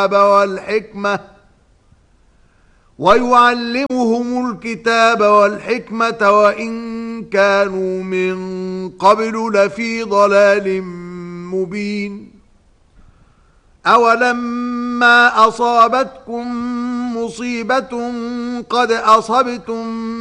والحكمة ويعلمهم الكتاب والحكمة وإن كانوا من قبل لفي ضلال مبين. أولما أصابتكم مصيبة قد أصبتم